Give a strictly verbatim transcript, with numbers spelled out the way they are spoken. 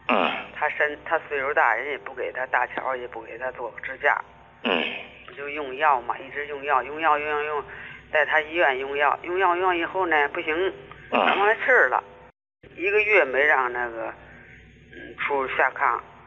嗯。 他身他岁数大，人也不给他搭桥，也不给他做支架。 嗯。 就用药嘛，一直用药，用药用药用，在他医院用药，用药用药以后呢，不行，让他吃了，一个月没让那个嗯出下炕。